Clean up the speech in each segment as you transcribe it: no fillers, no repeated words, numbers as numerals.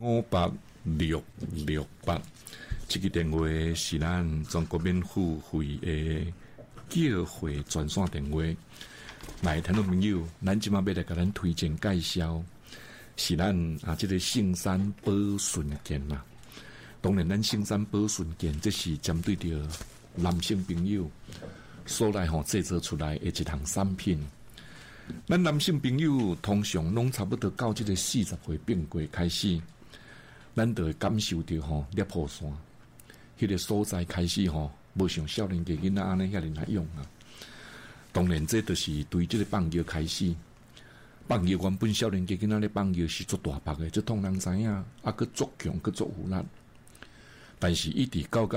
586668，这个电话是咱全国免付费的叫会专线电话。来，听众朋友，咱今晚要来给咱推荐介绍，是咱这个圣山宝顺健啦。当然，咱圣山宝顺健这是针对着男性朋友所来制作出来的一项产品。咱男性朋友通常拢差不多到这个40岁变过开始，咱就会感受到裂破线，迄个所在开始无像少年家囡仔安尼遐尼来用啊。当然，这就是对这个放药开始。放药原本少年家囡仔咧放药是做大白的，这通人知影，佮足强佮足有力。但是一直到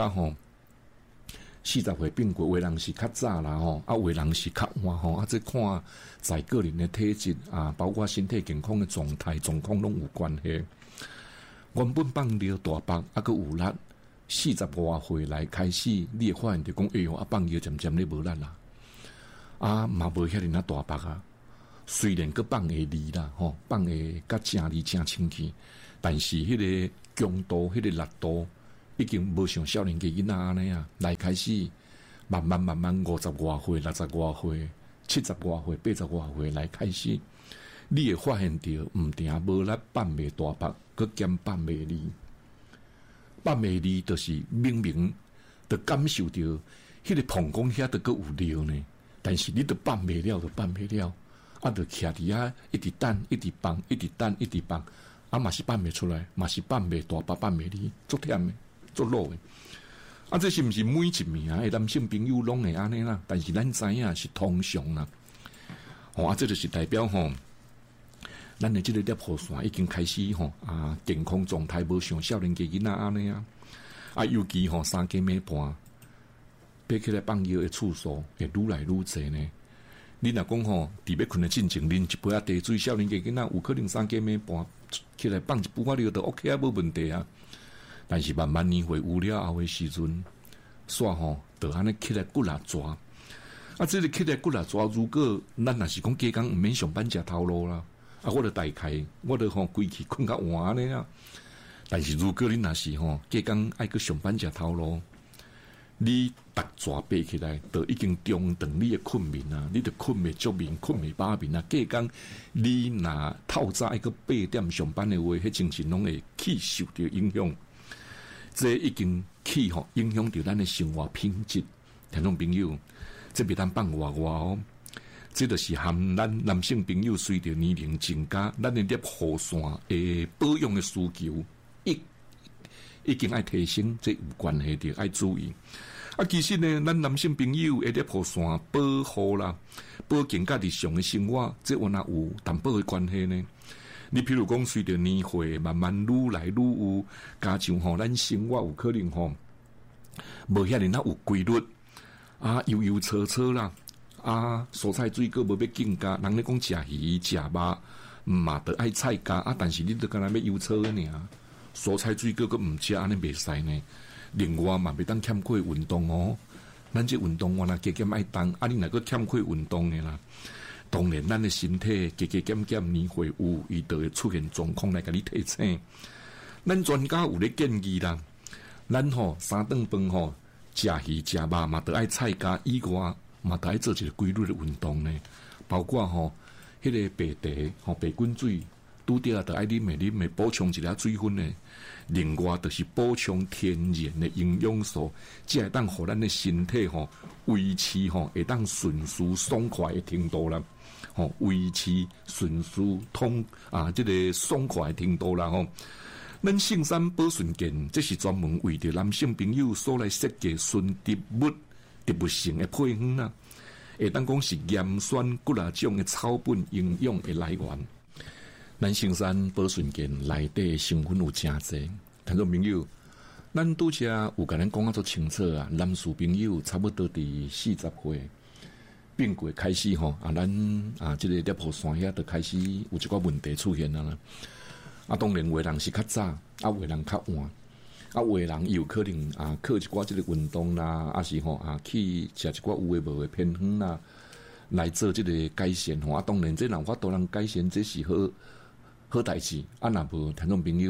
40岁变过，有的人是较早啦有的人是较晚这看在个人的体质包括身体健康的状况拢有关系。原本放疗大白佮有力，40多岁来开始，你会发现就讲，放药渐渐咧无力啦，嘛无遐尼大白虽然佮放会利啦，放会甲正利正清气，但是迄个强度、迄个力度，已经无像少年家囡仔安尼来开始，慢慢50多岁、60多岁、70多岁、80多岁来开始，你会发现到毋定无力放袂大白，佮兼放袂利，放袂利就是明明就感受到迄个膀胱遐都佮有料呢，但是你都放袂了，就放袂了，就徛伫遐一直等，一直放，一直等，一直放，嘛是放袂出来，嘛是放袂大白，放袂利，足忝的。做路的这是不是每一名的男性朋友拢会安尼啦？但是咱知影是通常啦。这就是代表咱的这个裂破线已经开始健康状态无像少年家囡仔安尼尤其3更暝半，爬起来放药的次数会愈来愈侪呢。你若讲伫要困的进前啉一杯茶水，少年家囡仔有可能3更暝半起来放一杯药就 OK 无问题啊。但是慢慢年岁有了后的时阵，煞就安尼起来骨力抓。这个起来骨力抓，如果咱若是讲加工毋免上班食头路啦，我就大概我就规气困较晚安尼啊。但是如果你若是加工爱去上班食头路，你逐抓爬起来，就已经中断你的困眠啊，你就困袂足眠，困袂饱眠啊。加工你若透早一个8点上班的话，迄精神拢会去受到影响。这已经去影响到咱的生活品质，听众朋友，这别当放话这就是含咱男性朋友随着年龄增加，咱的裂护线的保养的需求已经爱提升，这有关系的爱注意。其实呢，咱男性朋友的裂护线保护啦，保健甲日常的生活，这有淡薄的关系呢。你譬如讲，随着年岁慢慢愈来愈有，加上咱生活有可能无遐尼有规律悠悠扯扯啦蔬菜水果无要紧加，人咧讲食鱼食肉嘛得爱菜加但是你都干那要悠扯尔，蔬菜水果佮毋食安尼袂使呢。另外嘛，袂当欠缺运动咱这运动加减爱动你若个欠缺运动的啦。当然，咱的身体加减年岁有，伊就会出现状况来甲你提醒。咱专家有咧建议啦，咱3顿饭食鱼食肉嘛，得爱菜加以外，嘛得爱做一个规律的运动呢。包括迄个白茶白滚水，拄着得爱啉补充一下水分呢。另外，就是补充天然的营养素，才会当互咱的身体维持会当顺序爽快的程度啦。维持顺序这个爽快的程度啦咱圣山宝顺健，这是专门为着男性朋友所来设计纯植物性的配方啦，会当讲是盐酸骨啦种的草本营养的来源。咱圣山宝顺健内底成分有真侪，听众朋友，咱拄则有甲咱讲足清楚男士朋友差不多伫40岁。变过开始咱这个裂破线遐就开始有一寡问题出现啦。当然有的人是较早，有的人较晚，有的人有可能靠一寡这个运动啦，是去食一寡有的无的偏方啦，来做这个改善当然这人法度人改善，这是好代志若无听众朋友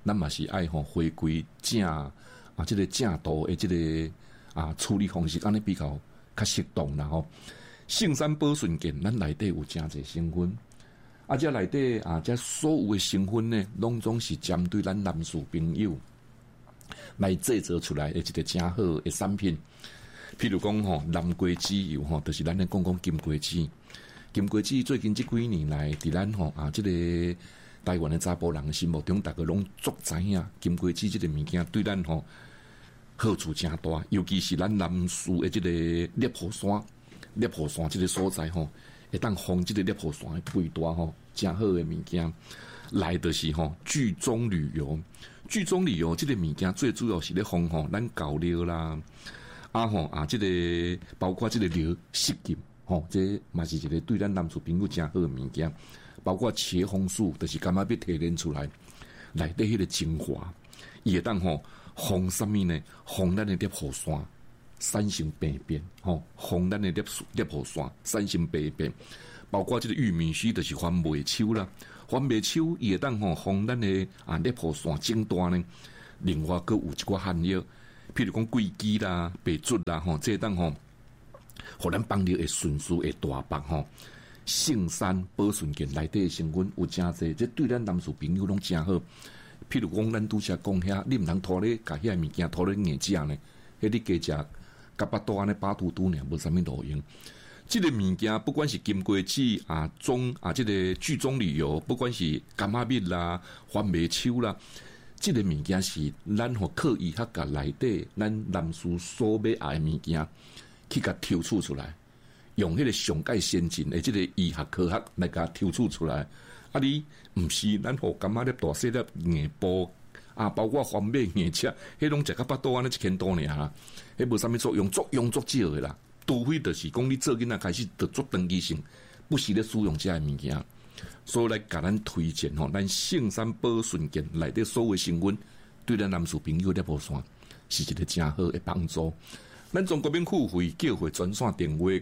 咱嘛是爱回归正这个正道的这个处理方式，安尼比较适当啦吼。圣山宝顺境，咱内底有真侪成分，这内底这所有的成分呢，拢总是针对咱男士朋友来制作出来的一个真好的产品。譬如讲南瓜籽油就是咱咧讲金瓜子。金瓜子最近这几年来，伫咱这个台湾的查甫人心目中，大家拢足知影金瓜子这个物件对咱好处真大，尤其是咱男士的这个裂泡酸这个所在会当防这个裂泡酸的肥大真好的物件。来就是聚中旅游，聚中旅游这个物件最主要是咧防咱狗尿啦，这个包括这个尿失禁。这嘛是一个对咱男士朋友真好的物件，包括茄红素，就是干嘛要提炼出来，内底迄个精华，伊会当防什么呢？防咱的裂泡酸产生病变，防咱的裂泡酸产生病变，包括这个玉米须，就是番麦秋啦，番麦秋伊会当防咱的裂泡酸增大呢。另外，佮有一寡含药，譬如讲桂枝啦、白术啦，这当互咱帮助会顺序会大白圣山宝顺健内底的成分有真侪，这对咱男士朋友拢真好。譬如讲，咱拄则讲遐，你毋通拖咧，甲遐物件拖咧硬食呢？迄你加食甲巴肚安尼巴肚肚呢，无啥物路用。这个物件不管是金瓜子这个聚中旅游，不管是柑仔蜜啦、番麦秋啦，这个物件是咱刻意甲内底咱男士所要爱的物件。去甲抽取出来，用迄个上界先进的即个医学科学来甲抽取出来。你毋是咱感觉咧大细粒硬波包括番麦硬吃，迄拢食甲巴肚安尼1千多尔啦，迄无啥物作用，作用足少的啦。除非就是讲你做囡仔开始就做长期性，不是咧使用这物件，所以来甲咱推荐咱圣山宝顺健内底所有成分，对咱男士朋友咧无算是一个真好的帮助。咱中国免付费叫回专线电话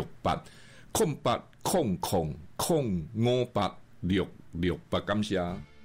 08000586680800058668，感谢。